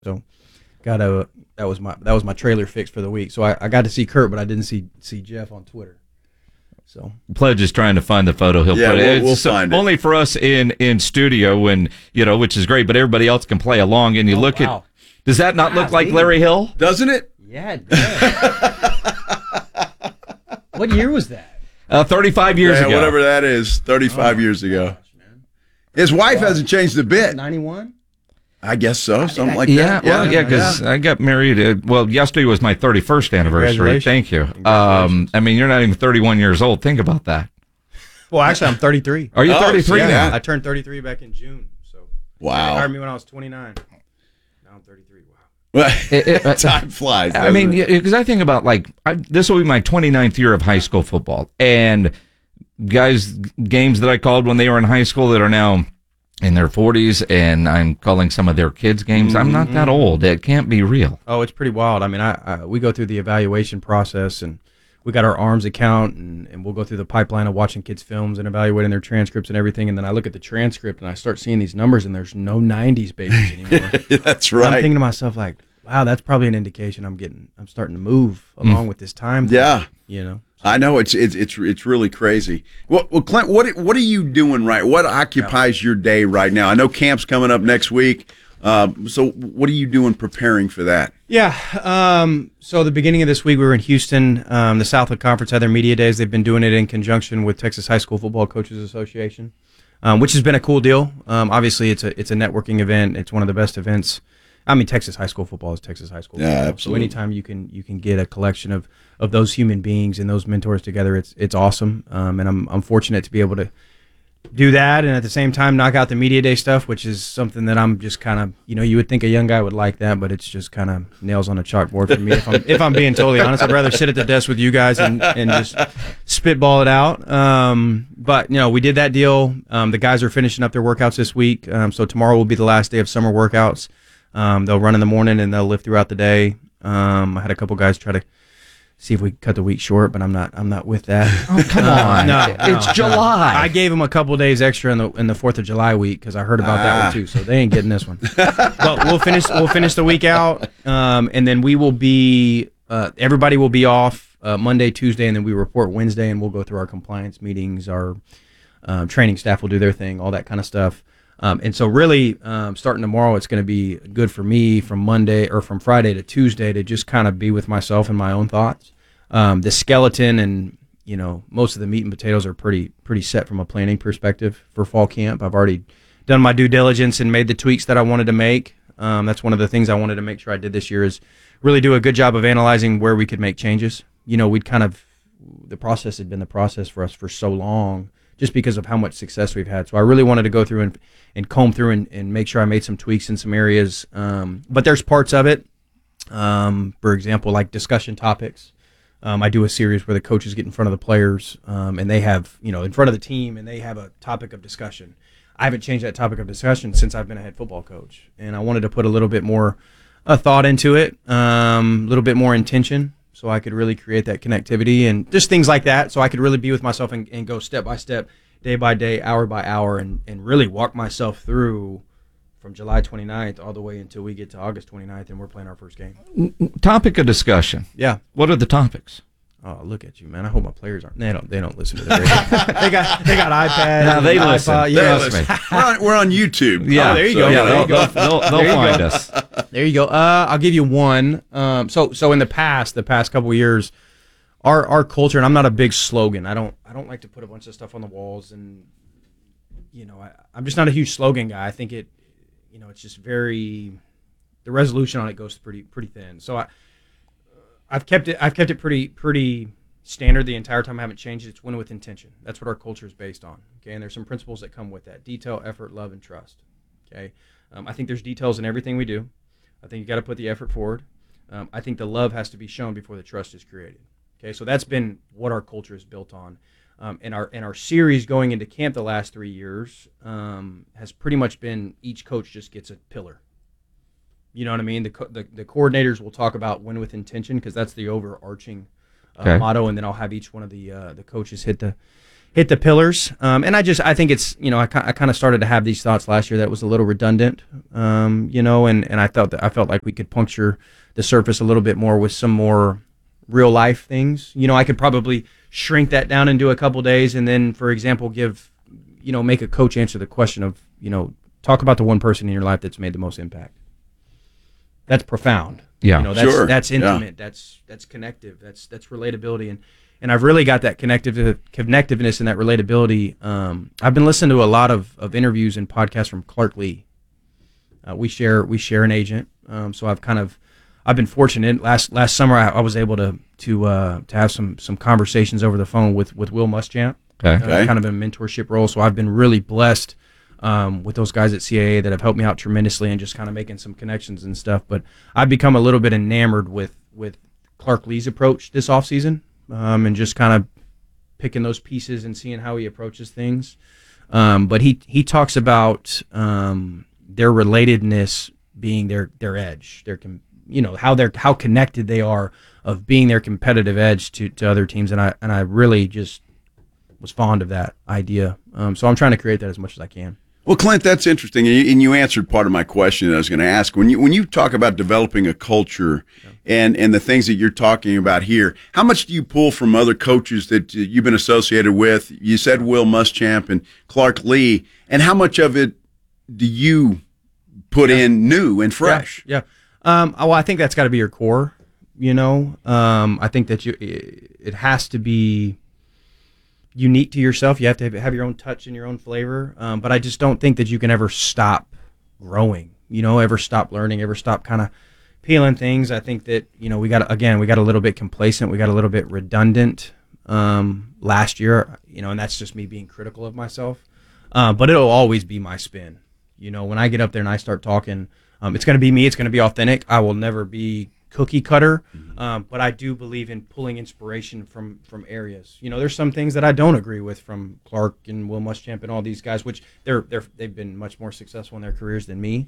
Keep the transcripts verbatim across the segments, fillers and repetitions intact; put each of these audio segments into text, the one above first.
So got a that was my that was my trailer fix for the week. So I, I got to see Kurt, but I didn't see see Jeff on Twitter. So Pledge is trying to find the photo. He'll Yeah, put it. we'll- It's we'll so- find it. only for us in in studio, and you know, which is great. But everybody else can play along. And you Oh, look wow. at. Does that not look like Golly. Larry Hill? Doesn't it? yeah, it does. What year was that? Uh, Thirty-five years Yeah, ago. whatever that is, thirty-five years ago. Gosh, man. His wife hasn't changed a bit. ninety-one. I guess so, something like Yeah, that. well, yeah, because I got married. Uh, well, yesterday was my thirty-first anniversary. Congratulations. Thank you. Um, Congratulations. I mean, you're not even thirty-one years old. Think about that. Well, actually, I'm thirty-three. Are you Oh, thirty-three see now? that? I turned thirty-three back in June. So they Wow. hired me when I was twenty-nine. Now I'm thirty-three. Wow. It- it- uh, Time flies. I mean, doesn't it? because I think about like I, this will be my twenty-ninth year of high school football, and guys, games that I called when they were in high school that are now in their forties, and I'm calling some of their kids' games. I'm not that old. It can't be real. Oh, it's pretty wild. I mean, I, I we go through the evaluation process, and we got our arms account, and, and we'll go through the pipeline of watching kids' films and evaluating their transcripts and everything. And then I look at the transcript and I start seeing these numbers, and there's no nineties babies anymore. That's And I'm right. thinking to myself, like, wow, that's probably an indication I'm getting, I'm starting to move along with this time. thing, Yeah. you know. I know it's it's it's it's really crazy. Well, well, Clint, what what are you doing right? What occupies your day right now? I know camp's coming up next week. Uh, so, what are you doing preparing for that? Yeah. Um, so the beginning of this week, we were in Houston. Um, the Southwood Conference had their media days. They've been doing it in conjunction with Texas High School Football Coaches Association, um, which has been a cool deal. Um, obviously, it's a it's a networking event. It's one of the best events. I mean, Texas high school football is Texas high school Yeah, football. absolutely. So anytime you can you can get a collection of, of those human beings and those mentors together, it's it's awesome. Um, and I'm I'm fortunate to be able to do that, and at the same time knock out the media day stuff, which is something that I'm just kind of, you know, you would think a young guy would like that, but it's just kind of nails on a chalkboard for me. If I'm if I'm being totally honest, I'd rather sit at the desk with you guys and, and just spitball it out. Um, but you know, we did that deal. Um, the guys are finishing up their workouts this week, um, so tomorrow will be the last day of summer workouts. Um, they'll run in the morning and they'll live throughout the day. Um, I had a couple guys try to see if we could cut the week short, but I'm not. I'm not with that. Oh, come Uh, on. no, It's no, July. no. I gave them a couple days extra in the in the Fourth of July week because I heard about that Ah. one too. So they ain't getting this one. But we'll finish. We'll finish the week out, um, and then we will be. Uh, everybody will be off uh, Monday, Tuesday, and then we report Wednesday, and we'll go through our compliance meetings. Our um, training staff will do their thing, all that kind of stuff. Um, and so really, um, starting tomorrow, it's going to be good for me from Monday or from Friday to Tuesday to just kind of be with myself and my own thoughts. Um, the skeleton and, you know, most of the meat and potatoes are pretty pretty set from a planning perspective for fall camp. I've already done my due diligence and made the tweaks that I wanted to make. Um, that's one of the things I wanted to make sure I did this year is really do a good job of analyzing where we could make changes. You know, we'd kind of, the process had been the process for us for so long just because of how much success we've had. So I really wanted to go through and, and comb through and, and make sure I made some tweaks in some areas. Um, but there's parts of it, um, for example, like discussion topics. Um, I do a series where the coaches get in front of the players um, and they have, you know, in front of the team and they have a topic of discussion. I haven't changed that topic of discussion since I've been a head football coach. And I wanted to put a little bit more uh, thought into it, um, a little bit more intention so I could really create that connectivity and just things like that so I could really be with myself and, and go step by step, day by day, hour by hour, and, and really walk myself through from July twenty-ninth all the way until we get to August twenty-ninth and we're playing our first game. Topic of discussion. Yeah. What are the topics? Oh, look at you, man! I hope my players aren't. They don't. They don't listen to the radio. they got. They got iPads. Now they and listen. iPod, They yeah. listen. We're on, we're on YouTube. Yeah, Oh, there you So- go. Yeah, There they'll, you go. they'll, they'll, There you find go. us. There you go. Uh, I'll give you one. Um, so so in the past, the past couple of years, our our culture, and I'm not a big slogan. I don't I don't like to put a bunch of stuff on the walls, and you know, I, I'm just not a huge slogan guy. I think it, you know, it's just very, the resolution on it goes pretty pretty thin. So I, I've kept it I've kept it pretty pretty standard the entire time. I haven't changed it. It's win with intention. That's what our culture is based on. Okay, and there's some principles that come with that: detail, effort, love, and trust. Okay, um, I think there's details in everything we do. I think you got to put the effort forward. Um, I think the love has to be shown before the trust is created. Okay, so that's been what our culture is built on. Um, and our and our series going into camp the last three years um, has pretty much been each coach just gets a pillar. You know what I mean? The co- the, the coordinators will talk about win with intention because that's the overarching uh, Okay. motto, and then I'll have each one of the uh, the coaches hit the hit the pillars. Um, and I just, I think it's, you know, I, I kind of started to have these thoughts last year that was a little redundant, um, you know, and, and I felt that I felt like we could puncture the surface a little bit more with some more real life things. You know, I could probably shrink that down into a couple days and then, for example, give, you know, make a coach answer the question of, you know, talk about the one person in your life that's made the most impact. That's profound. Yeah, you know, that's, sure. that's intimate. Yeah. That's, that's connective. That's, that's relatability. And, And I've really got that connective connectiveness and that relatability. Um, I've been listening to a lot of, of interviews and podcasts from Clark Lee. Uh, we share we share an agent, um, so I've kind of I've been fortunate. Last last summer I, I was able to to uh, to have some some conversations over the phone with, with Will Muschamp, Okay. uh, Okay. kind of in a mentorship role. So I've been really blessed um, with those guys at C A A that have helped me out tremendously and just kind of making some connections and stuff. But I've become a little bit enamored with with Clark Lee's approach this offseason. Um, and just kind of picking those pieces and seeing how he approaches things. Um, but he he talks about um, their relatedness being their their edge, their com- you know how they're how connected they are of being their competitive edge to, to other teams. And I and I really just was fond of that idea. Um, so I'm trying to create that as much as I can. Well, Clint, that's interesting, and you, and you answered part of my question that I was going to ask. When you when you talk about developing a culture and and the things that you're talking about here, how much do you pull from other coaches that you've been associated with? You said Will Muschamp and Clark Lee, and how much of it do you put Yeah. in new and fresh? Yeah. yeah. Um, well, I think that's got to be your core. You know, um, I think that you it has to be unique to yourself. You have to have your own touch and your own flavor. Um, but I just don't think that you can ever stop growing, you know, ever stop learning, ever stop kind of peeling things. I think that, you know, we got, again, we got a little bit complacent. We got a little bit redundant um, last year, you know, and that's just me being critical of myself. Uh, but it'll always be my spin. You know, when I get up there and I start talking, um, it's going to be me. It's going to be authentic. I will never be cookie cutter, um, but I do believe in pulling inspiration from from areas. You know, there's some things that I don't agree with from Clark and Will Muschamp and all these guys, which they're they're they've been much more successful in their careers than me.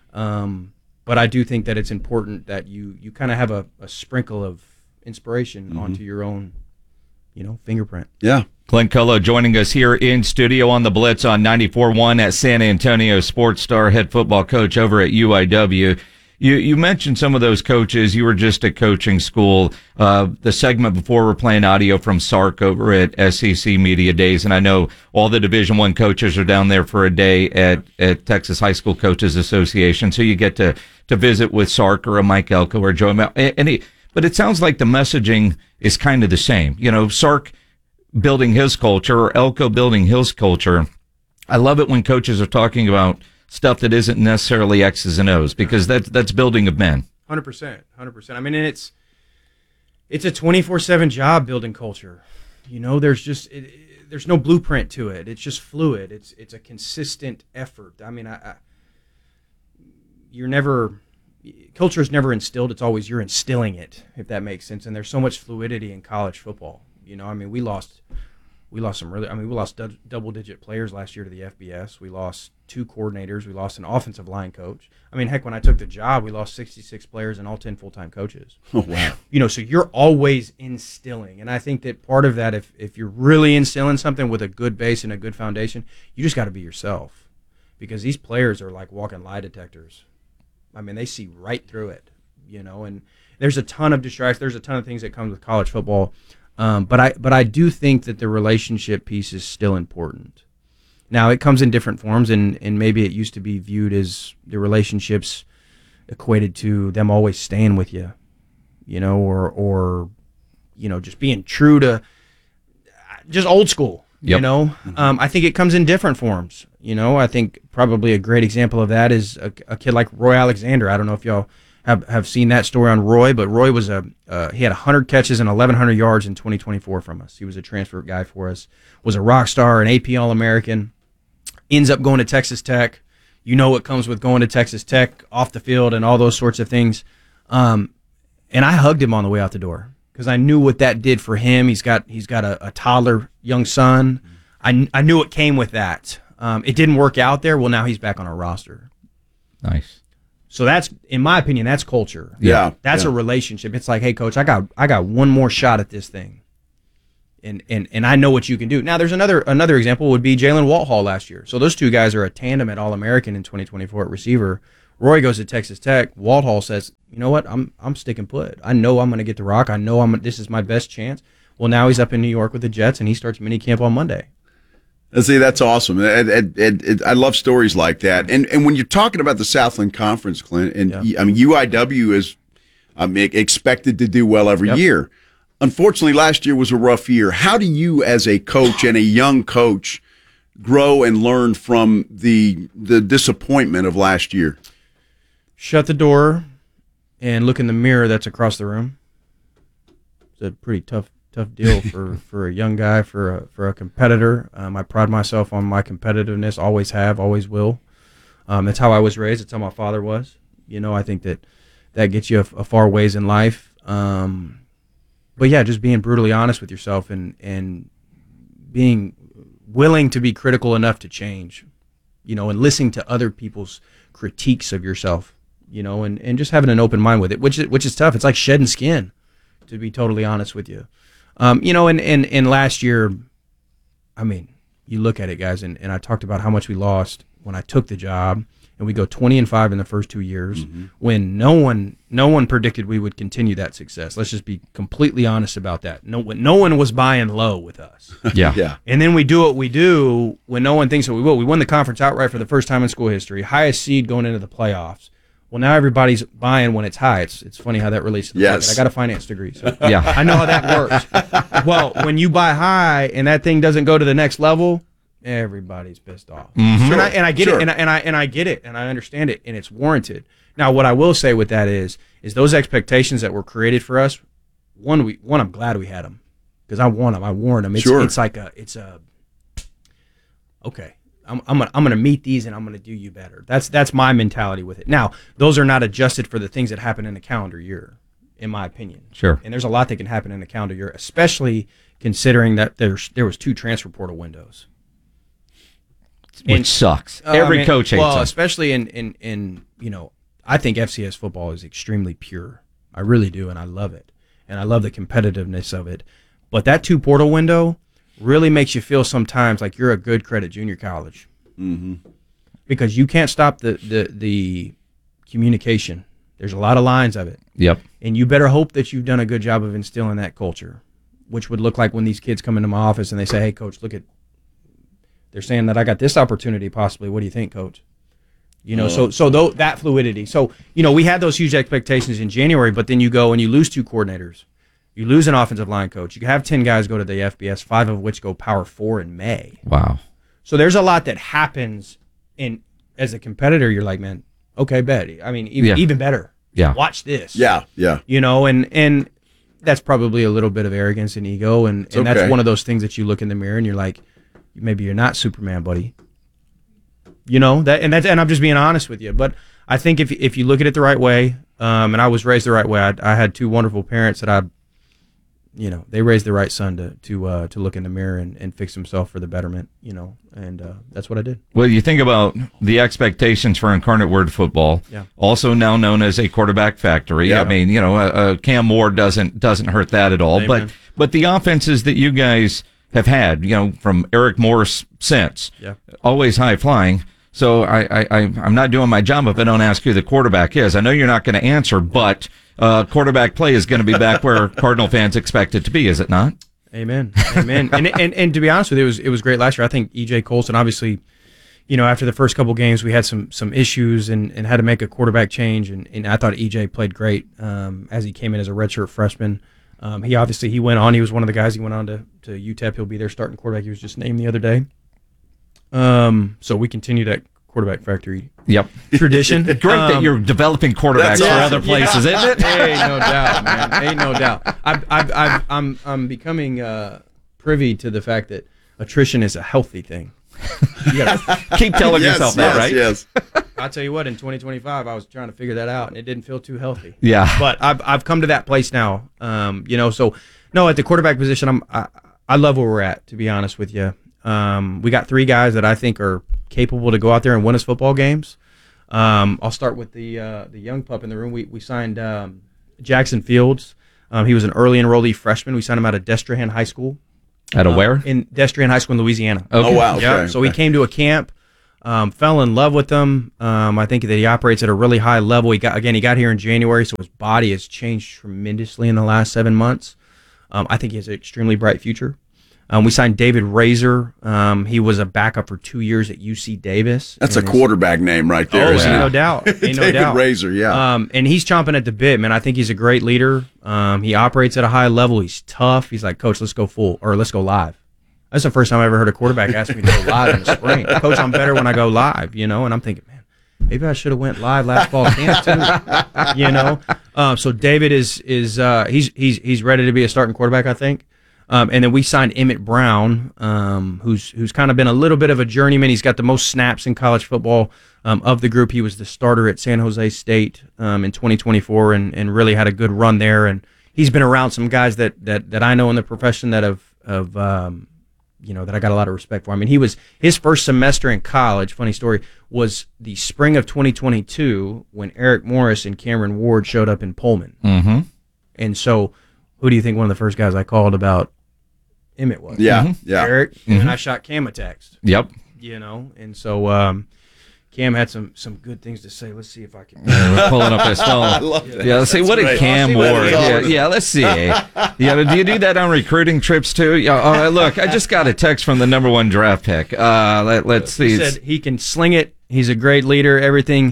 Um, but I do think that it's important that you you kind of have a, a sprinkle of inspiration mm-hmm. onto your own, you know, fingerprint. Yeah. Clint Cullo joining us here in studio on the Blitz on ninety-four point one at San Antonio, Sports Star, head football coach over at U I W. You you mentioned some of those coaches. You were just at coaching school. Uh, the segment before, we're playing audio from Sark over at S E C Media Days, and I know all the Division One coaches are down there for a day at, at Texas High School Coaches Association. So you get to to visit with Sark or a Mike Elko or Joe Mel. And he, but it sounds like the messaging is kind of the same. You know, Sark building his culture or Elko building his culture. I love it when coaches are talking about stuff that isn't necessarily X's and O's, because that's that's building of men. one hundred percent. one hundred percent. I mean, and it's it's a twenty-four seven job building culture. You know, there's just it, it, there's no blueprint to it. It's just fluid. It's it's a consistent effort. I mean, I, I you're never culture is never instilled. It's always you're instilling it, if that makes sense. And there's so much fluidity in college football. You know, I mean, we lost we lost some really. I mean, we lost du- double digit players last year to the F B S. We lost two coordinators. We lost an offensive line coach. I mean, heck, when I took the job, we lost sixty-six players and all ten full-time coaches. Oh, wow. You know, so you're always instilling. And I think that part of that, if, if you're really instilling something with a good base and a good foundation, you just got to be yourself. Because these players are like walking lie detectors. I mean, they see right through it, you know, and there's a ton of distractions. There's a ton of things that come with college football. Um, but I but I do think that the relationship piece is still important. Now, it comes in different forms, and, and maybe it used to be viewed as the relationships equated to them always staying with you, you know, or, or you know, just being true to just old school, Yep. you know. Um, I think it comes in different forms, you know. I think probably a great example of that is a, a kid like Roy Alexander. I don't know if y'all have, have seen that story on Roy, but Roy was a uh, he had one hundred catches and eleven hundred yards in twenty twenty-four from us. He was a transfer guy for us, was a rock star, an A P All-American. Ends up going to Texas Tech. You know what comes with going to Texas Tech off the field and all those sorts of things. Um, and I hugged him on the way out the door because I knew what that did for him. He's got he's got a, a toddler young son. I, I knew it came with that. Um, it didn't work out there. Well, now he's back on our roster. Nice. So that's, in my opinion, that's culture. Yeah. That's yeah. a relationship. It's like, hey, coach, I got I got one more shot at this thing. And, and and I know what you can do. Now, there's another another example would be Jalen Walthall last year. So those two guys are a tandem at All-American in twenty twenty-four at receiver. Roy goes to Texas Tech. Walthall says, you know what, I'm I'm sticking put. I know I'm going to get the rock. I know I'm this is my best chance. Well, now he's up in New York with the Jets, and he starts minicamp on Monday. See, that's awesome. And, and, and, and I love stories like that. And and when you're talking about the Southland Conference, Clint, and Yeah. I mean U I W is I mean, expected to do well every Yep. year. Unfortunately, last year was a rough year. How do you, as a coach and a young coach, grow and learn from the the disappointment of last year? Shut the door and look in the mirror that's across the room. It's a pretty tough tough deal for, for a young guy, for a, for a competitor. Um, I pride myself on my competitiveness, always have, always will. Um, that's how I was raised. That's how my father was. You know, I think that that gets you a, a far ways in life. Um, but, yeah, just being brutally honest with yourself and, and being willing to be critical enough to change, you know, and listening to other people's critiques of yourself, you know, and, and just having an open mind with it, which is, which is tough. It's like shedding skin, to be totally honest with you. Um, you know, and, and, and last year, I mean, you look at it, guys, and, and I talked about how much we lost when I took the job, and we go twenty and five in the first two years mm-hmm. when no one no one predicted we would continue that success. Let's just be completely honest about that. No, no one was buying low with us. Yeah. yeah. And then we do what we do when no one thinks that we will. We won the conference outright for the first time in school history, highest seed going into the playoffs. Well, now everybody's buying when it's high. It's it's funny how that relates to the yes. market. I got a finance degree, so Yeah. I know how that works. Well, when you buy high and that thing doesn't go to the next level, everybody's pissed off. Mm-hmm. And, I, and I get Sure. it, and I, and I and I get it, and I understand it, and it's warranted. Now, what I will say with that is, is those expectations that were created for us. One, we one, I'm glad we had them because I want them. I warned them. It's, Sure. it's like a, it's a, okay. I'm I'm gonna, I'm gonna meet these and I'm gonna do you better. That's that's my mentality with it. Now, those are not adjusted for the things that happen in a calendar year, in my opinion. Sure. And there's a lot that can happen in a calendar year, especially considering that there's there was two transfer portal windows. Which And- sucks. Uh, Every man, coach hates well, them. especially in, in, in, you know, I think F C S football is extremely pure. I really do, and I love it. And I love the competitiveness of it. But that two portal window really makes you feel sometimes like you're a good credit junior college. Mm-hmm. Because you can't stop the, the, the communication. There's a lot of lines of it. Yep. And you better hope that you've done a good job of instilling that culture, which would look like when these kids come into my office and they say, hey, coach, look at, they're saying that I got this opportunity possibly. What do you think, coach? You know, Uh, so so though, that fluidity. So, you know, we had those huge expectations in January, but then you go and you lose two coordinators. You lose an offensive line coach. You can have ten guys go to the F B S, five of which go Power Four in May. Wow. So there's a lot that happens. And as a competitor, you're like, man, okay, bet. I mean, even, Yeah. even better. Yeah. Watch this. Yeah, yeah. You know, and and that's probably a little bit of arrogance and ego, and, and okay. that's one of those things that you look in the mirror and you're like, maybe you're not Superman, buddy. You know that, and that's and I'm just being honest with you. But I think if if you look at it the right way, um, and I was raised the right way, I, I had two wonderful parents that I, you know, they raised the right son to to uh, to look in the mirror and, and fix himself for the betterment. You know, and uh, that's what I did. Well, you think about the expectations for Incarnate Word football, Yeah. also now known as a quarterback factory. Yeah. I mean, you know, uh, uh, Cam Moore doesn't doesn't hurt that at all. Amen. But but the offenses that you guys have had, you know, from Eric Morse since, Yeah. always high flying. So I, I, I I'm not doing my job if I don't ask who the quarterback is. I know you're not going to answer, but uh, quarterback play is going to be back where Cardinal fans expect it to be, is it not? Amen. Amen. and, and and to be honest with you, it was it was great last year. I think E J Colson, obviously, you know, after the first couple games, we had some some issues and, and had to make a quarterback change. And, and I thought E J played great um, as he came in as a redshirt freshman. Um, he obviously he went on. He was one of the guys. He went on to to U T E P. He'll be their starting quarterback. He was just named the other day. Um, so we continue that quarterback factory Yep. tradition. Great that Um, you're developing quarterbacks that's for awesome. other places, isn't it? Ain't no doubt, man. Ain't no doubt. I've, I've, I've, I'm, I'm becoming uh, privy to the fact that attrition is a healthy thing. You gotta, Keep telling yes, yourself yes, that, right? Yes. I'll tell you what. In twenty twenty-five, I was trying to figure that out, and it didn't feel too healthy. Yeah. But I've, I've come to that place now. Um, you know, so no, at the quarterback position, I'm, I, I love where we're at. To be honest with you, um, we got three guys that I think are capable to go out there and win us football games. Um, I'll start with the uh, the young pup in the room. We we signed um, Jackson Fields. Um, he was an early enrollee freshman. We signed him out of Destrehan High School. Out of uh, where? In Destrian High School in Louisiana. Okay. Oh, wow. Yeah. Okay, So he okay. came to a camp, um, fell in love with them. Um, I think that he operates at a really high level. He got again. He got here in January, so his body has changed tremendously in the last seven months. Um, I think he has an extremely bright future. Um, we signed David Razor. Um, he was a backup for two years at U C Davis. That's a And his- quarterback name right there. Oh, isn't ain't it? no doubt. Ain't no David doubt. Razor, yeah. Um, and he's chomping at the bit, man. I think he's a great leader. Um, he operates at a high level. He's tough. He's like, Coach, let's go full or let's go live. That's the first time I ever heard a quarterback ask me to go live in the spring. Coach, I'm better when I go live, you know. And I'm thinking, man, maybe I should have went live last fall camp too, you know. Um, so David is is uh, he's he's he's ready to be a starting quarterback, I think. Um, and then we signed Emmett Brown, um, who's who's kind of been a little bit of a journeyman. He's got the most snaps in college football um, of the group. He was the starter at San Jose State um, in twenty twenty-four, and, and really had a good run there. And he's been around some guys that that, that I know in the profession that have of um, you know that I got a lot of respect for. I mean, he was his first semester in college. Funny story was the spring of twenty twenty-two when Eric Morris and Cameron Ward showed up in Pullman. Mm-hmm. And so, who do you think one of the first guys I called about Emmett was? yeah, Mm-hmm. yeah. Eric, and then I shot Cam a text, Yep. you know, and so um, Cam had some some good things to say. Let's see if I can. We're pulling up his phone. love that. Yeah, let's see. What did great. Cam I'll see what Ward? it's Yeah, all- yeah, let's see. Yeah, do you do that on recruiting trips too? Yeah. All right, look, I just got a text from the number one draft pick. Uh, let, let's see. He It's- said he can sling it. He's a great leader. Everything.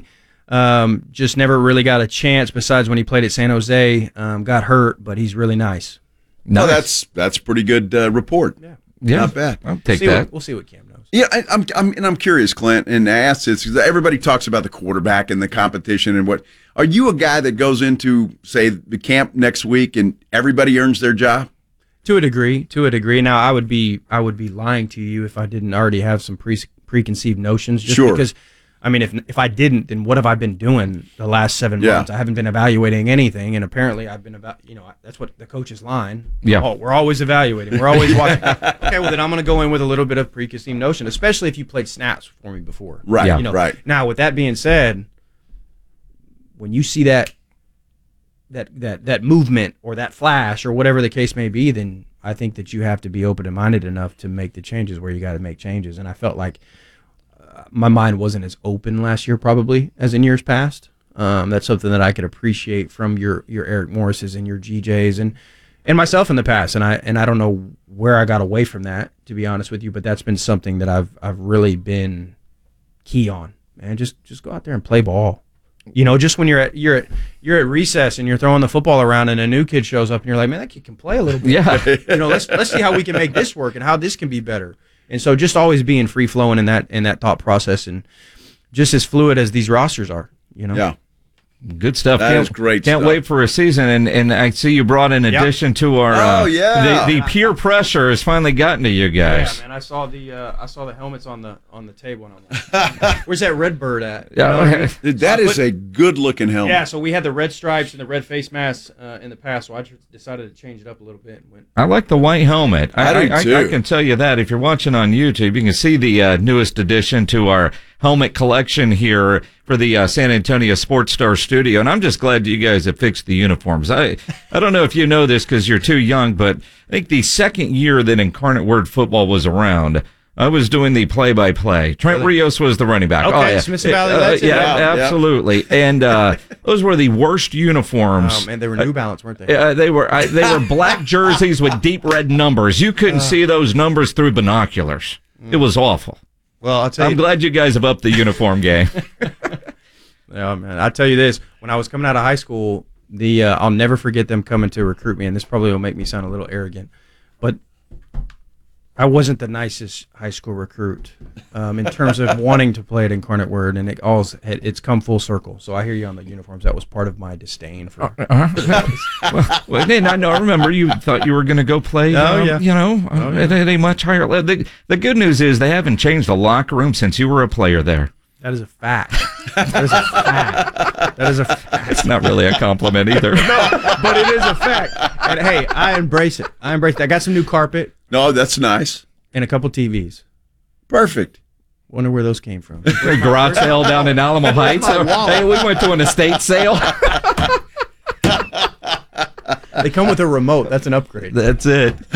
Um, just never really got a chance. Besides when he played at San Jose, um, got hurt, but he's really nice. No, nice. that's that's a pretty good uh, report. Yeah, yeah, not bad. I'll take see that. what, we'll see what Cam knows. Yeah, I, I'm, I'm, and I'm curious, Clint, and I asked this because everybody talks about the quarterback and the competition and what. Are you a guy that goes into, say, the camp next week and everybody earns their job? To a degree, to a degree. Now, I would be I would be lying to you if I didn't already have some pre- preconceived notions. Just Sure. Because, I mean, if if I didn't, then what have I been doing the last seven Yeah. months? I haven't been evaluating anything, and apparently I've been about. You know, that's what the coach's line. Yeah. Oh, we're always evaluating. We're always watching. Okay, well then I'm going to go in with a little bit of preconceived notion, especially if you played snaps for me before. Right, Yeah. You know, right. Now, with that being said, when you see that that that that movement or that flash or whatever the case may be, then I think that you have to be open and minded enough to make the changes where you got to make changes. And I felt like uh, my mind wasn't as open last year, probably as in years past. Um, that's something that I could appreciate from your your Eric Morrises and your G Js and and myself in the past. And I and I don't know where I got away from that, to be honest with you, but that's been something that I've I've really been key on. Man, just just go out there and play ball. You know, just when you're at you're at you're at recess and you're throwing the football around and a new kid shows up and you're like, man, that kid can play a little bit. Yeah. You know, let's let's see how we can make this work and how this can be better. And so just always being free flowing in that in that thought process and just as fluid as these rosters are. You know. Yeah. Good stuff. That can't, is great Can't stuff. wait for a season. And, and I see you brought in Yep. addition to our. Oh, uh, yeah. The, the peer pressure has finally gotten to you guys. Yeah, man. I saw the uh, I saw the helmets on the on the table and I'm like, where's that red bird at? You Yeah. know what I mean? Dude, that is a good-looking helmet. Yeah, so we had the red stripes and the red face masks uh, in the past, so I just decided to change it up a little bit and went. I like the white helmet. I, I do, I, too. I can tell you that if you're watching on YouTube, you can see the uh, newest addition to our helmet collection here for the uh, San Antonio Sports Star Studio. And I'm just glad you guys have fixed the uniforms. I, I don't know if you know this because you're too young, but I think the second year that Incarnate Word football was around, I was doing the play-by-play. Trent Rios was the running back. Okay, oh, yeah. Smithson Valley Uh, legend. yeah, Yeah, yeah. absolutely. And uh, those were the worst uniforms. Oh man, they were New Balance, weren't they? Uh, they were I, they were black jerseys with deep red numbers. You couldn't see those numbers through binoculars. It was awful. Well, I'll tell I'm you. glad you guys have upped the uniform game. Yeah, man. I'll tell you this. When I was coming out of high school, the uh, I'll never forget them coming to recruit me, and this probably will make me sound a little arrogant, but I wasn't the nicest high school recruit um, in terms of wanting to play at Incarnate Word, and it all it's come full circle. So I hear you on the uniforms. That was part of my disdain for. well, well, then I know. I remember you thought you were going to go play. Oh, um, yeah. You know, Oh, uh, yeah. at, at a much higher level. The, the good news is they haven't changed the locker room since you were a player there. That is a fact. That is a fact. That is a fact. It's not really a compliment either. But it is a fact. And hey, I embrace it. I embrace it. I got some new carpet No, that's nice. and a couple T Vs. Perfect. Wonder where those came from. A garage sale down in Alamo Heights. Hey, we went to an estate sale. They come with a remote. That's an upgrade. That's it.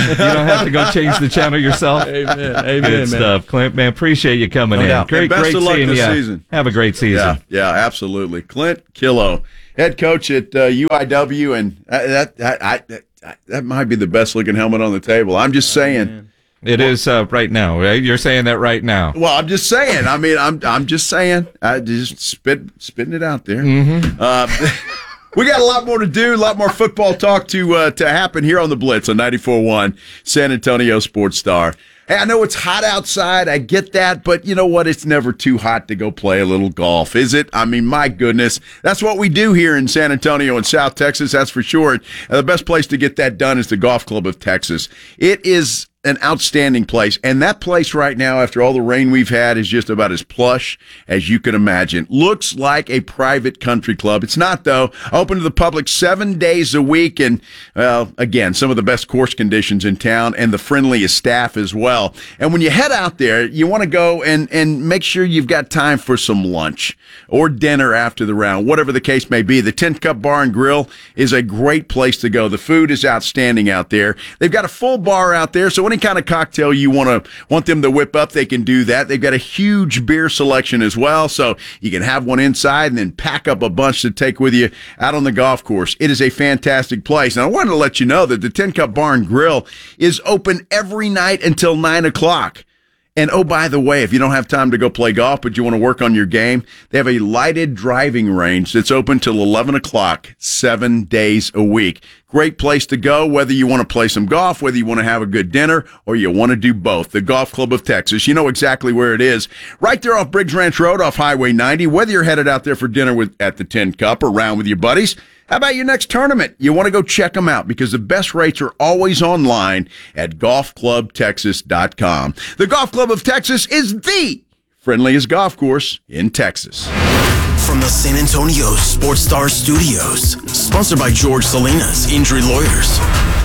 You don't have to go change the channel yourself. Amen. Amen, Good man. stuff, Clint. Man, appreciate you coming No in. doubt. Great, And best great of luck seeing this you. season. Have a great season. Yeah, yeah, absolutely. Clint Killough, head coach at uh, U I W, and uh, that, that, I, that that might be the best looking helmet on the table. I'm just saying. It is uh, right now, right? You're saying that right now. Well, I'm just saying. I mean, I'm I'm just saying. I just spit spitting it out there. Mm-hmm. Uh, we got a lot more to do, a lot more football talk to uh, to happen here on the Blitz on ninety-four point one San Antonio Sports Star. Hey, I know it's hot outside. I get that, but you know what? It's never too hot to go play a little golf, is it? I mean, my goodness. That's what we do here in San Antonio and South Texas, that's for sure. And the best place to get that done is the Golf Club of Texas. It is an outstanding place, and that place right now, after all the rain we've had, is just about as plush as you can imagine. Looks like a private country club. It's not, though. Open to the public seven days a week, and, well, again, some of the best course conditions in town and the friendliest staff as well. And when you head out there, you want to go and, and make sure you've got time for some lunch or dinner after the round, whatever the case may be. The Tin Cup Bar and Grill is a great place to go. The food is outstanding out there. They've got a full bar out there, so any kind of cocktail you want to want them to whip up, they can do that. They've got a huge beer selection as well, so you can have one inside and then pack up a bunch to take with you out on the golf course. It is a fantastic place. And I wanted to let you know that the Tin Cup Bar and Grill is open every night until nine o'clock. And oh, by the way, if you don't have time to go play golf, but you want to work on your game, they have a lighted driving range that's open till eleven o'clock, seven days a week. Great place to go, whether you want to play some golf, whether you want to have a good dinner, or you want to do both. The Golf Club of Texas, you know exactly where it is. Right there off Briggs Ranch Road off Highway ninety, whether you're headed out there for dinner with at the Tin Cup or round with your buddies. How about your next tournament? You want to go check them out because the best rates are always online at golf club texas dot com. The Golf Club of Texas is the friendliest golf course in Texas. From the San Antonio Sports Star Studios, sponsored by George Salinas Injury Lawyers.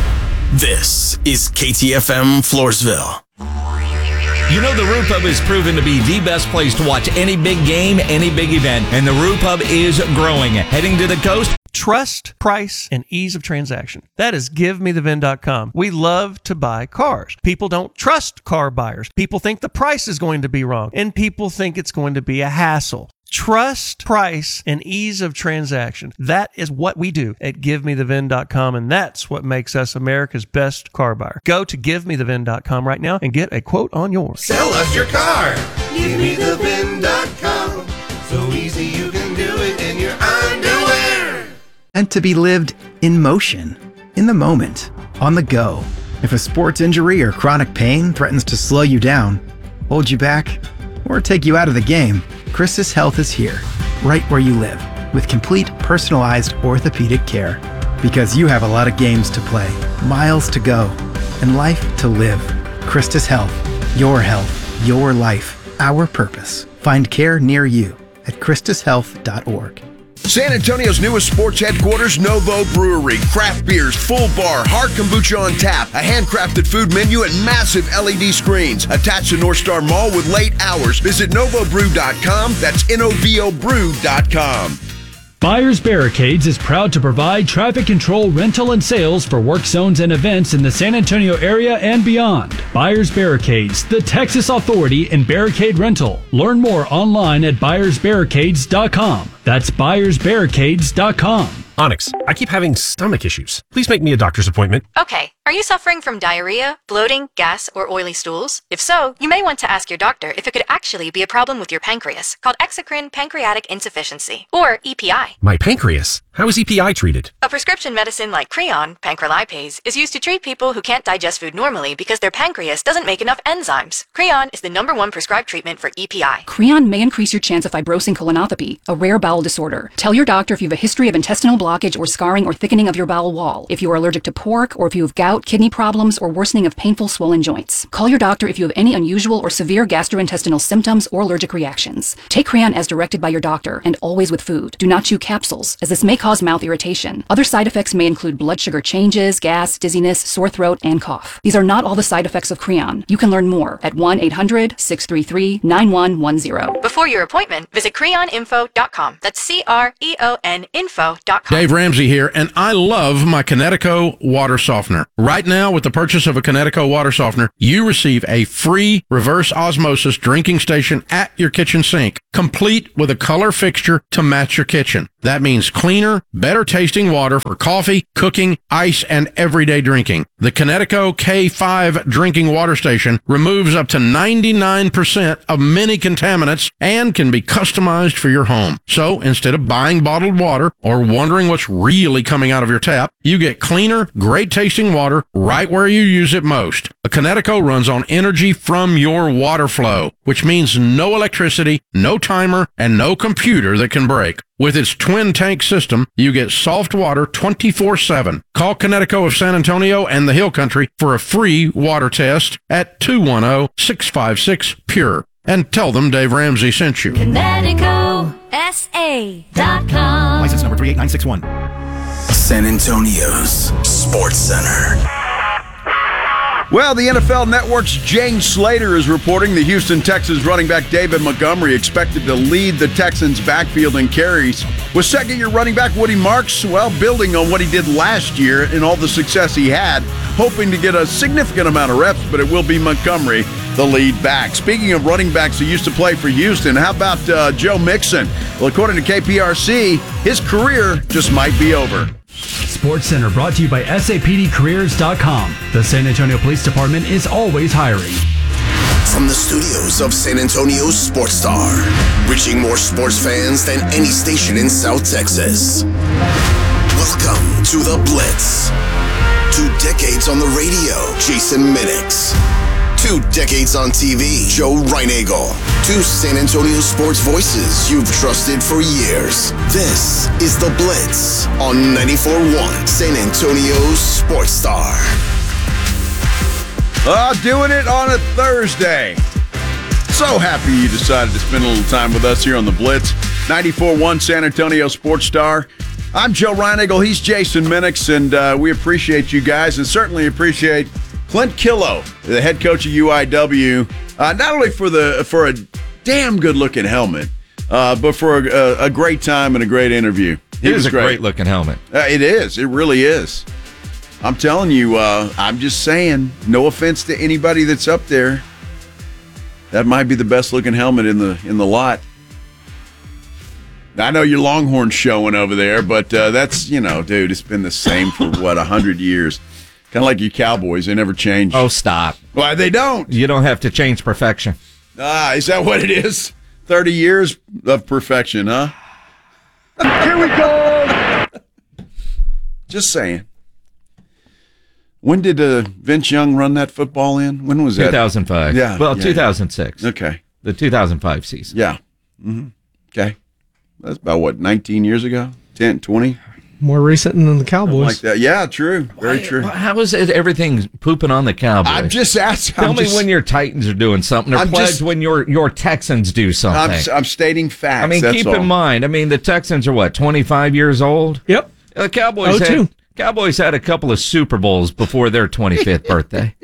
This is K T F M Floresville. You know, the Root Pub has proven to be the best place to watch any big game, any big event, and the Root Pub is growing. Heading to the coast, Trust, price, and ease of transaction. That is give me the V I N dot com. We love to buy cars. People don't trust car buyers. People think the price is going to be wrong, and people think it's going to be a hassle. Trust, price, and ease of transaction. That is what we do at give me the V I N dot com, and that's what makes us America's best car buyer. Go to give me the V I N dot com right now and get a quote on yours. Sell us your car. give me the V I N dot com. So easy you can do it in your underwear. And to be lived in motion, in the moment, on the go. If a sports injury or chronic pain threatens to slow you down, hold you back, or take you out of the game, Christus Health is here, right where you live, with complete personalized orthopedic care. Because you have a lot of games to play, miles to go, and life to live. Christus Health, your health, your life, our purpose. Find care near you at christus health dot org. San Antonio's newest sports headquarters, Novo Brewery. Craft beers, full bar, hard kombucha on tap, a handcrafted food menu, and massive L E D screens. Attached to North Star Mall with late hours. Visit novo brew dot com. That's N O V O brew dot com. Buyers Barricades is proud to provide traffic control, rental, and sales for work zones and events in the San Antonio area and beyond. Buyers Barricades, the Texas authority in barricade rental. Learn more online at buyers barricades dot com. That's buyers barricades dot com. Onyx, I keep having stomach issues. Please make me a doctor's appointment. Okay. Are you suffering from diarrhea, bloating, gas, or oily stools? If so, you may want to ask your doctor if it could actually be a problem with your pancreas, called exocrine pancreatic insufficiency, or E P I. My pancreas? How is E P I treated? A prescription medicine like Creon, pancrelipase, is used to treat people who can't digest food normally because their pancreas doesn't make enough enzymes. Creon is the number one prescribed treatment for E P I. Creon may increase your chance of fibrosing colonopathy, a rare bowel disorder. Tell your doctor if you have a history of intestinal blockage or scarring or thickening of your bowel wall, if you are allergic to pork, or if you have gout, kidney problems, or worsening of painful swollen joints. Call your doctor if you have any unusual or severe gastrointestinal symptoms or allergic reactions. Take Creon as directed by your doctor, and always with food. Do not chew capsules, as this may cause mouth irritation. Other side effects may include blood sugar changes, gas, dizziness, sore throat, and cough. These are not all the side effects of Creon. You can learn more at one eight hundred, six three three, nine one one zero. Before your appointment, visit creon info dot com. That's C R E O N info dot com. Dave Ramsey here, and I love my Kinetico water softener. Right now, with the purchase of a Kinetico water softener, you receive a free reverse osmosis drinking station at your kitchen sink, complete with a color fixture to match your kitchen. That means cleaner, better tasting water for coffee, cooking, ice, and everyday drinking. The Kinetico K five drinking water station removes up to ninety-nine percent of many contaminants and can be customized for your home. So instead of buying bottled water or wondering what's really coming out of your tap, you get cleaner, great tasting water right where you use it most. A Kinetico runs on energy from your water flow, which means no electricity, no timer, and no computer that can break. With its twin tank system, you get soft water twenty-four seven. Call Kinetico of San Antonio and the Hill Country for a free water test at two one zero, six five six, P U R E. And tell them Dave Ramsey sent you. Kinetico S A dot com. License number three eight nine six one. San Antonio's Sports Center. Well, the N F L Network's James Slater is reporting the Houston Texans running back David Montgomery expected to lead the Texans' backfield in carries. With second-year running back Woody Marks, well, building on what he did last year and all the success he had, hoping to get a significant amount of reps, but it will be Montgomery, the lead back. Speaking of running backs who used to play for Houston, how about uh, Joe Mixon? Well, according to K P R C, his career just might be over. Sports Center brought to you by S A P D careers dot com. The San Antonio Police Department is always hiring. From the studios of San Antonio's Sports Star, reaching more sports fans than any station in South Texas. Welcome to The Blitz. Two decades on the radio, Jason Minix. Two decades on T V, Joe Reinagle. Two San Antonio sports voices you've trusted for years. This is The Blitz on ninety-four point one San Antonio's Sports Star. Uh, doing it on a Thursday. So happy you decided to spend a little time with us here on The Blitz. ninety-four point one San Antonio Sports Star. I'm Joe Reinagle. He's Jason Minix, and uh, we appreciate you guys and certainly appreciate Clint Killough, the head coach of U I W, uh, not only for the for a damn good-looking helmet, uh, but for a, a great time and a great interview. It is a great-looking helmet. Uh, it is. It really is. I'm telling you, uh, I'm just saying, no offense to anybody that's up there, that might be the best-looking helmet in the in the lot. I know your Longhorns showing over there, but uh, that's, you know, dude, it's been the same for, what, one hundred years. Kind of like you Cowboys. They never change. Oh, stop. Why, they don't. You don't have to change perfection. Ah, is that what it is? thirty years of perfection, huh? Here we go. Just saying. When did uh, Vince Young run that football in? When was that? two thousand five. Yeah. Well, yeah, two thousand six. Yeah. Okay. The two thousand five season. Yeah. Mm-hmm. Okay. That's about, what, nineteen years ago? ten, twenty? More recent than the Cowboys. Like that. Yeah, true. Very Why, true. How is it everything pooping on the Cowboys? I'm just asking. Tell I'm me just, when your Titans are doing something, or I'm pledge just- when your your Texans do something. I'm, I'm stating facts. I mean, that's keep all. in mind. I mean, the Texans are what, twenty-five years old? Yep. The Cowboys oh two. had Cowboys had a couple of Super Bowls before their twenty-fifth birthday.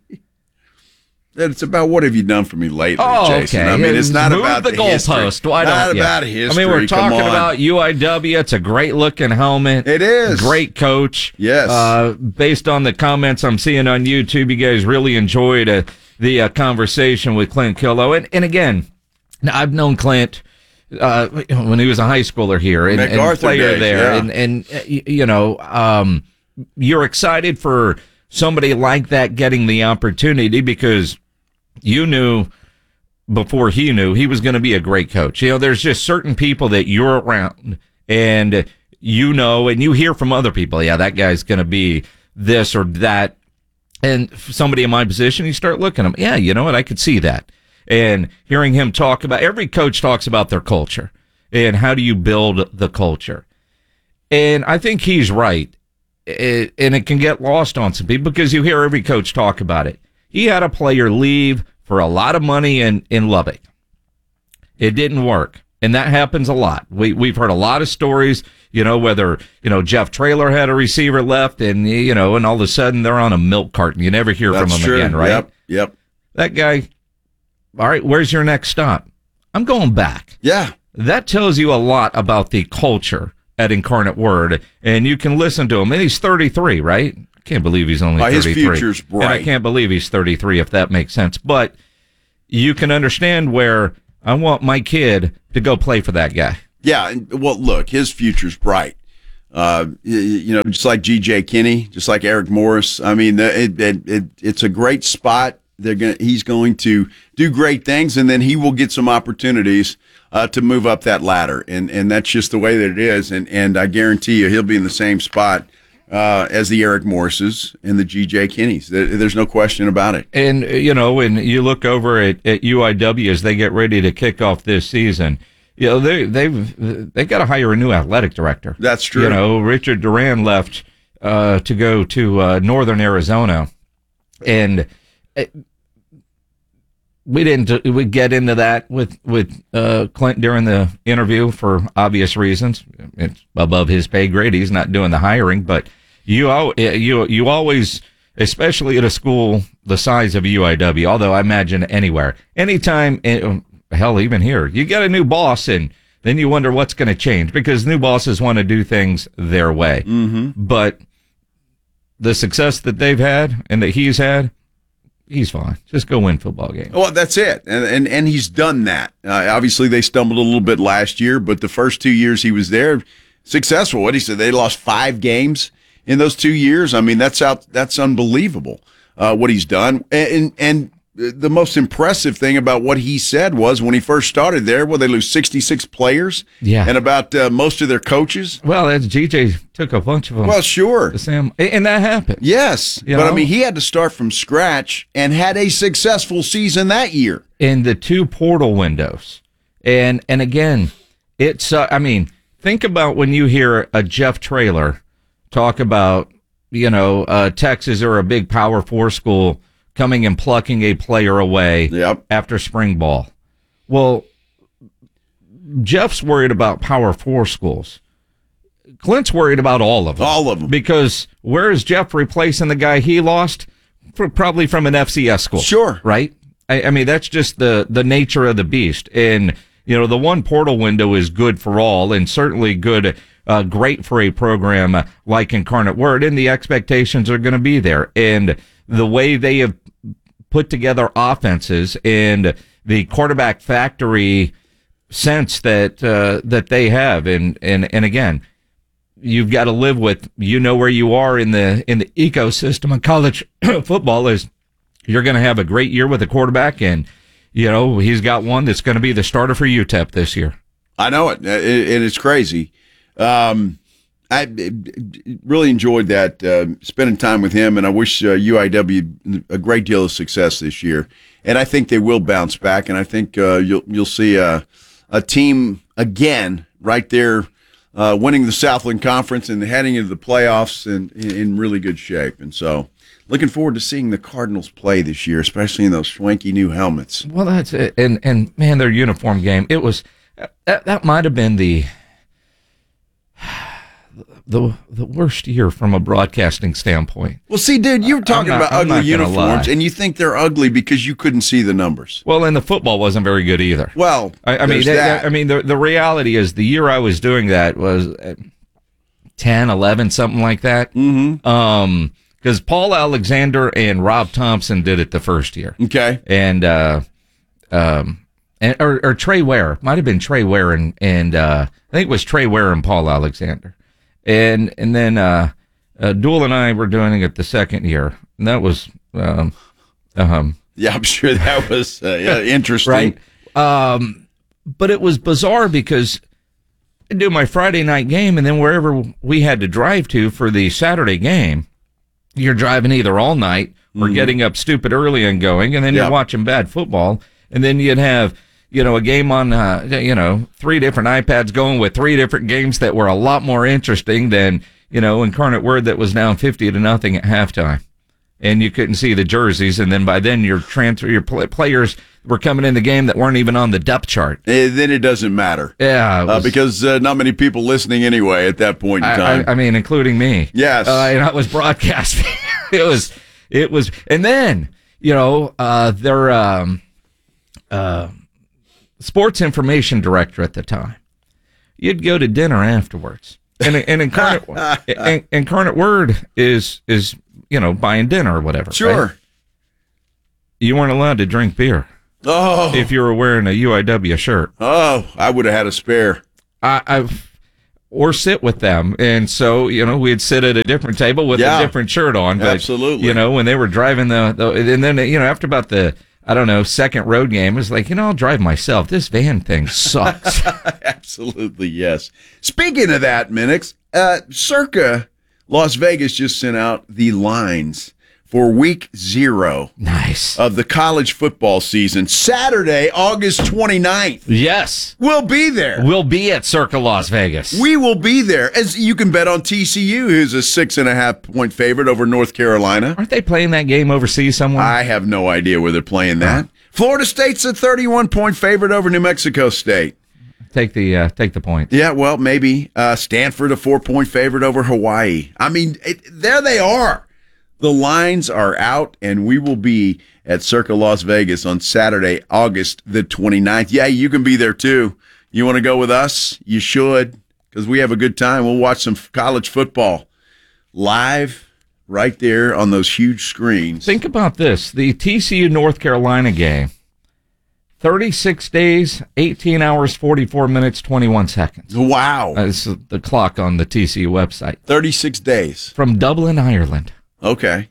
It's about what have you done for me lately, Oh, Jason. okay. I mean, it's not Move about the goalpost. history. Why not don't you? about history. I mean, we're Come talking on. about U I W. It's a great looking helmet. It is. Great coach. Yes. Uh, based on the comments I'm seeing on YouTube, you guys really enjoyed uh, the uh, conversation with Clint Killough. And, and again, now, I've known Clint uh, when he was a high schooler here and, and MacArthur player days, there. yeah. And, and uh, y- you know, um, you're excited for somebody like that getting the opportunity because you knew before he knew he was going to be a great coach. You know, there's just certain people that you're around and you know, and you hear from other people, yeah, that guy's going to be this or that. And somebody in my position, you start looking at him, yeah, you know what, I could see that. And hearing him talk about, every coach talks about their culture and how do you build the culture. And I think he's right. It, and it can get lost on some people because you hear every coach talk about it. He had a player leave for a lot of money in, in Lubbock. It didn't work. And that happens a lot. We, we've heard a lot of stories, you know, whether, you know, Jeff Traylor had a receiver left and, you know, and all of a sudden they're on a milk carton. You never hear That's from him true. again, right? Yep. Yep. That guy, all right, where's your next stop? I'm going back. Yeah. That tells you a lot about the culture at Incarnate Word. And you can listen to him. And he's thirty-three, right? can't believe he's only Oh, his thirty-three. future's bright. And I can't believe he's thirty-three, if that makes sense. But you can understand where I want my kid to go play for that guy. Yeah, and, well, look, his future's bright. Uh, you, you know, just like G J Kinney, just like Eric Morris. I mean, it, it, it, it's a great spot. They're going he's going to do great things, and then he will get some opportunities uh, to move up that ladder, and and that's just the way that it is. And and I guarantee you, he'll be in the same spot uh, as the Eric Morrises and the G J Kinneys. There, there's no question about it. And you know, when you look over at, at U I W as they get ready to kick off this season, you know they they've they got to hire a new athletic director. That's true. You know, Richard Duran left uh, to go to uh, Northern Arizona, and it, we didn't we get into that with with uh, Clint during the interview for obvious reasons. It's above his pay grade. He's not doing the hiring, but you al- you you always, especially at a school the size of U I W, although I imagine anywhere, anytime, hell, even here, you get a new boss and then you wonder what's going to change because new bosses want to do things their way. Mm-hmm. But the success that they've had and that he's had, he's fine. Just go win football games. Well, that's it. And and, and he's done that. Uh, obviously, they stumbled a little bit last year, but the first two years he was there, successful. What he said, they lost five games in those two years. I mean, that's out. That's unbelievable uh, what he's done. And, and the most impressive thing about what he said was when he first started there, well, they lose sixty-six players Yeah. and about uh, most of their coaches. Well, that's G J took a bunch of them. Well, sure. The Sam, and that happened. Yes. You but, know? I mean, he had to start from scratch and had a successful season that year. In the two portal windows. And and again, it's, uh, I mean, think about when you hear a Jeff Traylor talk about, you know, uh, Texas or a big Power Four school coming and plucking a player away yep. after spring ball. Well, Jeff's worried about Power Four schools. Clint's worried about all of them. All of them. Because where is Jeff replacing the guy he lost? For, probably from an F C S school. Sure. Right? I, I mean, that's just the, the nature of the beast. And, you know, the one portal window is good for all and certainly good, uh, great for a program like Incarnate Word. And the expectations are going to be there. And the way they have put together offenses and the quarterback factory sense that uh, that they have, and and and again, you've got to live with, you know, where you are in the in the ecosystem of college football is you're going to have a great year with a quarterback, and you know he's got one that's going to be the starter for U T E P this year. I know it, and it's crazy. Um, I really enjoyed that, uh, spending time with him, and I wish uh, U I W a great deal of success this year. And I think they will bounce back, and I think uh, you'll you'll see a, a team again right there uh, winning the Southland Conference and heading into the playoffs and in, in really good shape. And so looking forward to seeing the Cardinals play this year, especially in those swanky new helmets. Well, that's it. And, and man, their uniform game, it was that, that might have been the the the worst year from a broadcasting standpoint. Well, see, dude, you were talking not- about I'm not ugly gonna uniforms, lie. and you think they're ugly because you couldn't see the numbers. Well, and the football wasn't very good either. Well, I, I mean, there's that- that. I mean, the the reality is the year I was doing that was uh, ten, eleven, something like that. Mm-hmm. Um, because Paul Alexander and Rob Thompson did it the first year. Okay. And uh, um, and or, or Trey Ware might have been Trey Ware and and uh, I think it was Trey Ware and Paul Alexander, and and then uh, uh, Duel and I were doing it the second year, and that was um, um, Yeah, I'm sure that was uh, yeah, interesting. right. Um, but it was bizarre because I do my Friday night game, and then wherever we had to drive to for the Saturday game, you're driving either all night or Mhm. getting up stupid early and going, and then Yep. you're watching bad football, and then you'd have, you know, a game on, uh, you know, three different iPads going with three different games that were a lot more interesting than, you know, Incarnate Word that was down fifty to nothing at halftime. And you couldn't see the jerseys, and then by then your transfer, your pl- players were coming in the game that weren't even on the depth chart. Eh, then it doesn't matter. Yeah, it Uh, was- because uh, not many people listening anyway at that point in I, time. I, I mean, including me. Yes. Uh, and I was broadcasting. it was, it was, and then, you know, uh, their, um, uh, sports information director at the time, you'd go to dinner afterwards. And, and Incarnate, and, Incarnate Word is, is you know, buying dinner or whatever. Sure. Right? You weren't allowed to drink beer. Oh. If you were wearing a U I W shirt. Oh, I would have had a spare. I, I've. Or sit with them. And so, you know, we'd sit at a different table with Yeah. a different shirt on. But, Absolutely. You know, when they were driving the, the, and then, you know, after about the, I don't know, second road game, it was like, you know, I'll drive myself. This van thing sucks. Absolutely, yes. Speaking of that, Minix, uh, Circa Las Vegas just sent out the lines for week zero nice. of the college football season. Saturday, August twenty-ninth. Yes. We'll be there. We'll be at Circa Las Vegas. We will be there. As you can bet on T C U, who's a six and a half point favorite over North Carolina. Aren't they playing that game overseas somewhere? I have no idea where they're playing that. Florida State's a thirty-one point favorite over New Mexico State. Take the uh, take the point. Yeah, well, maybe. Uh, Stanford, a four point favorite over Hawaii. I mean, it, there they are. The lines are out, and we will be at Circa Las Vegas on Saturday, August the twenty-ninth. Yeah, you can be there, too. You want to go with us? You should, because we have a good time. We'll watch some college football live right there on those huge screens. Think about this. The T C U North Carolina game, thirty-six days, eighteen hours, forty-four minutes, twenty-one seconds. Wow. That's the clock on the T C U website. thirty-six days. From Dublin, Ireland. Okay.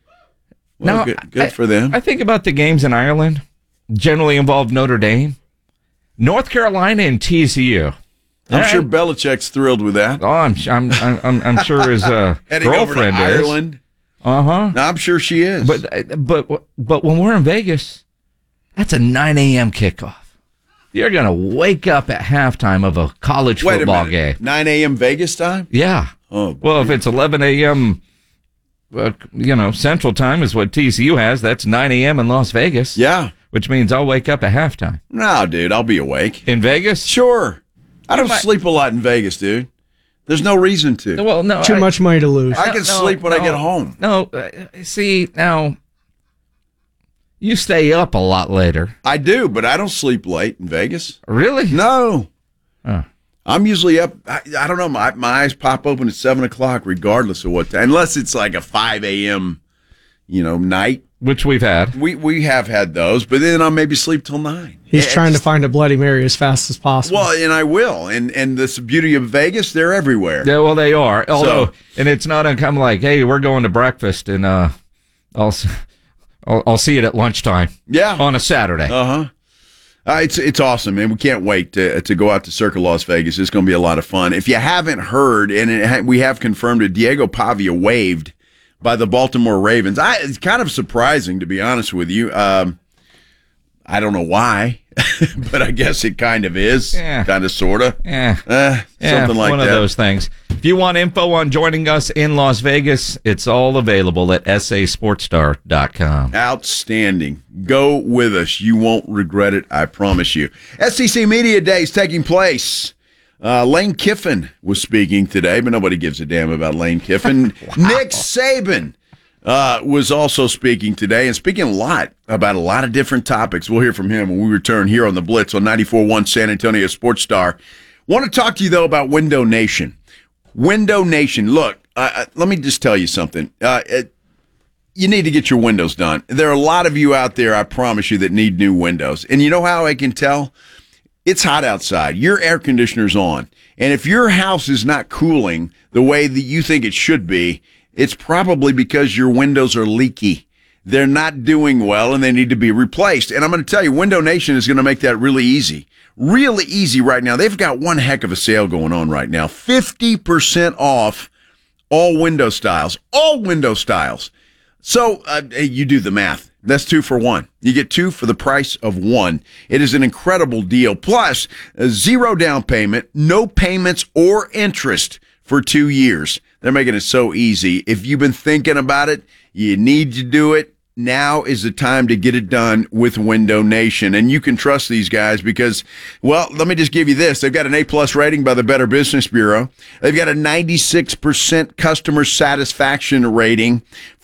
Well, now, good, good I, for them. I think about the games in Ireland, generally involve Notre Dame, North Carolina, and T C U. I'm All sure right. Belichick's thrilled with that. Oh, I'm I'm I'm, I'm sure his uh, Heading over to girlfriend is. Ireland. Uh huh. No, I'm sure she is. But but but when we're in Vegas, that's a nine a.m. kickoff. You're gonna wake up at halftime of a college Wait football a minute. game. nine a.m. Vegas time? Yeah. Oh, well, if it's eleven a.m. Uh, you know, Central Time is what T C U has. That's nine a.m. in Las Vegas. Yeah. Which means I'll wake up at halftime. No, dude, I'll be awake. In Vegas? Sure. I don't might- sleep a lot in Vegas, dude. There's no reason to. Well, no. Too I, much money to lose. I can no, sleep when I no, get home. No, uh, see, now, you stay up a lot later. I do, but I don't sleep late in Vegas. Really? No. Oh. I'm usually up. I, I don't know. My, my eyes pop open at seven o'clock, regardless of what time, unless it's like a five a.m. you know night. Which we've had. We we have had those, but then I'll maybe sleep till nine. He's It's- trying to find a Bloody Mary as fast as possible. Well, and I will. And and this beauty of Vegas, they're everywhere. Yeah, well, they are. Although, So- and it's not uncommon. Like, hey, we're going to breakfast, and uh, I'll, s- I'll I'll see it at lunchtime. Yeah, on a Saturday. Uh-huh. Uh, it's it's awesome, man. We can't wait to to go out to Circa Las Vegas. It's going to be a lot of fun. If you haven't heard, and it ha- we have confirmed it, Diego Pavia waived by the Baltimore Ravens. I, it's kind of surprising, to be honest with you. Um, I don't know why, but I guess it kind of is. Yeah. Kind of, sort of. Yeah. Uh, Yeah, something like one that. of those things. If you want info on joining us in Las Vegas, it's all available at s a sports star dot com. Outstanding. Go with us. You won't regret it, I promise you. S E C Media Day is taking place. Uh, Lane Kiffin was speaking today, but nobody gives a damn about Lane Kiffin. Nick Saban uh, was also speaking today and speaking a lot about a lot of different topics. We'll hear from him when we return here on the Blitz on ninety-four point one San Antonio Sports Star. Want to talk to you, though, about Window Nation. Window Nation. Look, uh, let me just tell you something. Uh, it, you need to get your windows done. There are a lot of you out there, I promise you, that need new windows. And you know how I can tell? It's hot outside. Your air conditioner's on. And if your house is not cooling the way that you think it should be, it's probably because your windows are leaky. They're not doing well, and they need to be replaced. And I'm going to tell you, Window Nation is going to make that really easy. Really easy right now. They've got one heck of a sale going on right now. fifty percent off all window styles. All window styles. So uh, you do the math. That's two for one. You get two for the price of one. It is an incredible deal. Plus, a zero down payment, no payments or interest for two years. They're making it so easy. If you've been thinking about it, you need to do it. Now is the time to get it done with Window Nation. And you can trust these guys because, well, let me just give you this. They've got an A-plus rating by the Better Business Bureau. They've got a ninety-six percent customer satisfaction rating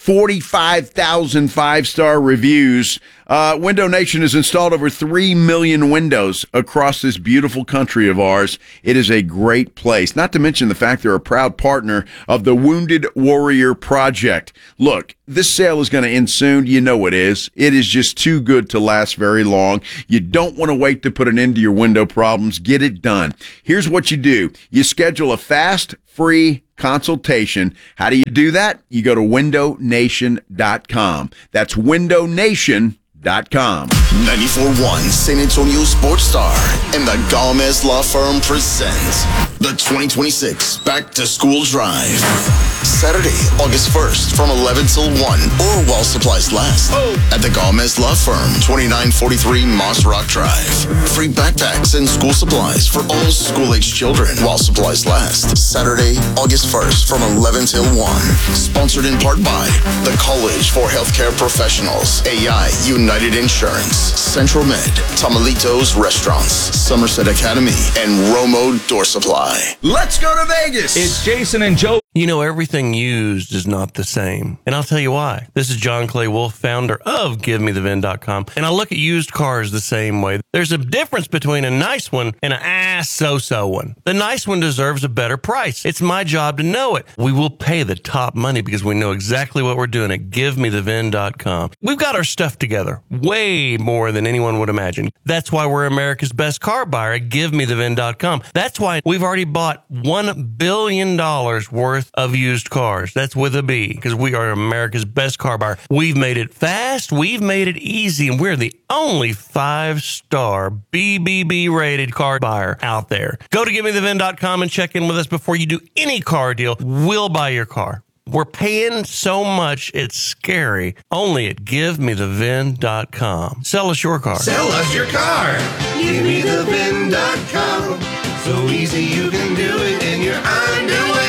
forty-five thousand five-star reviews. Uh, Window Nation has installed over three million windows across this beautiful country of ours. It is a great place, not to mention the fact they're a proud partner of the Wounded Warrior Project. Look, this sale is going to end soon. You know it is. It is just too good to last very long. You don't want to wait to put an end to your window problems. Get it done. Here's what you do. You schedule a fast, free consultation. How do you do that? You go to window nation dot com. That's window nation dot com. ninety-four point one San Antonio Sports Star and the Gomez Law Firm presents the twenty twenty-six Back to School Drive. Saturday, August first from eleven till one or while supplies last at the Gomez Law Firm, twenty-nine forty-three Moss Rock Drive. Free backpacks and school supplies for all school-aged children while supplies last. Saturday, August first from eleven till one. Sponsored in part by the College for Healthcare Professionals, A I United Insurance, Central Med, Tamalitos Restaurants, Somerset Academy, and Romo Door Supply. Let's go to Vegas. It's Jason and Joe. You know, everything used is not the same. And I'll tell you why. This is John Clay Wolf, founder of Give Me The Vin dot com. And I look at used cars the same way. There's a difference between a nice one and an ass so-so one. The nice one deserves a better price. It's my job to know it. We will pay the top money because we know exactly what we're doing at Give Me The Vin dot com. We've got our stuff together way more than anyone would imagine. That's why we're America's best car buyer at Give Me The Vin dot com. That's why we've already bought one billion dollars worth of used cars. That's with a B, because we are America's best car buyer. We've made it fast, we've made it easy, and we're the only five-star B B B rated car buyer out there. Go to Give Me The Vin dot com and check in with us before you do any car deal. We'll buy your car. We're paying so much, it's scary. Only at Give Me The Vin dot com. Sell us your car. Sell us your car. Give Me The Vin dot com. So easy you can do it in your underwear.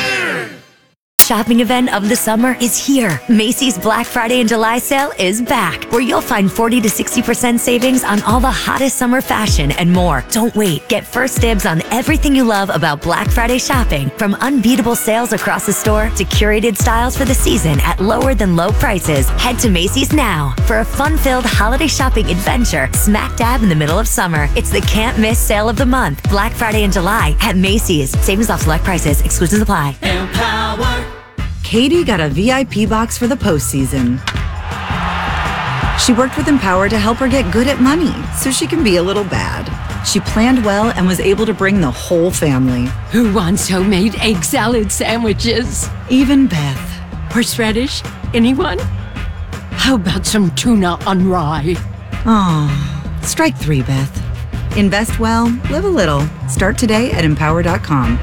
Shopping event of the summer is here. Macy's Black Friday and July sale is back, where you'll find forty to sixty percent savings on all the hottest summer fashion and more. Don't wait. Get first dibs on everything you love about Black Friday shopping, from unbeatable sales across the store to curated styles for the season at lower than low prices. Head to Macy's now for a fun-filled holiday shopping adventure smack dab in the middle of summer. It's the can't miss sale of the month, Black Friday and July at Macy's. Savings off select prices. Exclusions apply. Empower. Katie got a V I P box for the postseason. She worked with Empower to help her get good at money so she can be a little bad. She planned well and was able to bring the whole family. Who wants homemade egg salad sandwiches? Even Beth. Horseradish? Anyone? How about some tuna on rye? Aw, strike three, Beth. Invest well, live a little. Start today at empower dot com.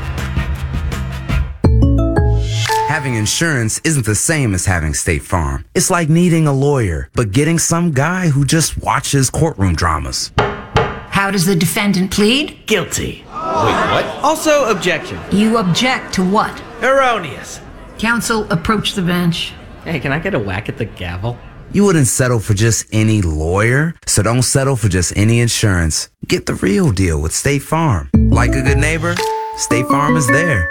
Having insurance isn't the same as having State Farm. It's like needing a lawyer, but getting some guy who just watches courtroom dramas. How does the defendant plead? Guilty. Wait, what? Also, objection. You object to what? Erroneous. Counsel, approach the bench. Hey, can I get a whack at the gavel? You wouldn't settle for just any lawyer, so don't settle for just any insurance. Get the real deal with State Farm. Like a good neighbor, State Farm is there.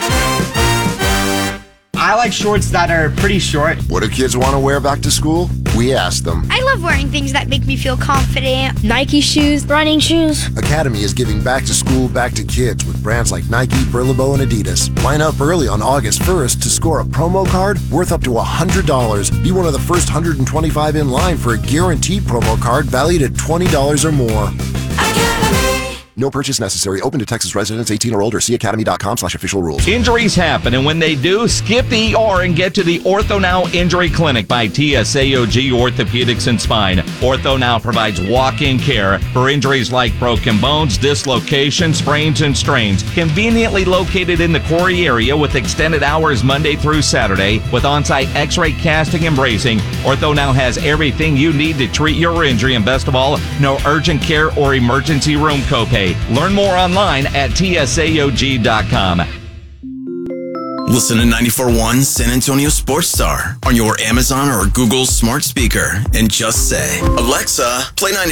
I like shorts that are pretty short. What do kids want to wear back to school? We ask them. I love wearing things that make me feel confident. Nike shoes, running shoes. Academy is giving back to school back to kids with brands like Nike, Burlebo, and Adidas. Line up early on August first to score a promo card worth up to one hundred dollars. Be one of the first one hundred twenty-five in line for a guaranteed promo card valued at twenty dollars or more. No purchase necessary. Open to Texas residents eighteen or older. See academy dot com slash official rules. Injuries happen, and when they do, skip the E R and get to the OrthoNow Injury Clinic by T S A O G Orthopedics and Spine. OrthoNow provides walk-in care for injuries like broken bones, dislocations, sprains, and strains. Conveniently located in the Quarry area with extended hours Monday through Saturday with on-site x-ray casting and bracing, OrthoNow has everything you need to treat your injury, and best of all, no urgent care or emergency room copay. Learn more online at T S A O G dot com. Listen to ninety-four point one San Antonio Sports Star on your Amazon or Google smart speaker and just say, Alexa, play ninety-four.